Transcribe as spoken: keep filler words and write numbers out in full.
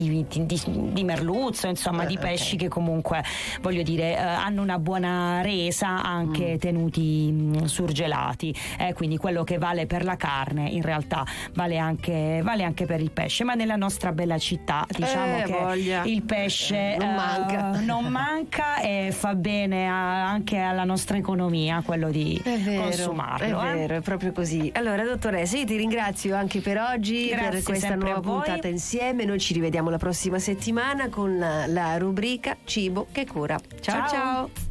Di, di, di merluzzo, insomma, uh, di pesci okay. che comunque, voglio dire, eh, hanno una buona resa anche mm. tenuti mh, surgelati, eh, quindi quello che vale per la carne in realtà vale anche, vale anche per il pesce, ma nella nostra bella città diciamo eh, che voglia. il pesce eh, non, eh, manca. non manca e fa bene a, anche alla nostra economia quello di è vero, consumarlo. È eh? vero, è proprio così. Allora, dottoressa, io ti ringrazio anche per oggi, Grazie per questa nuova puntata insieme. Noi ci rivediamo la prossima settimana con la, la rubrica Cibo che cura. Ciao ciao, ciao.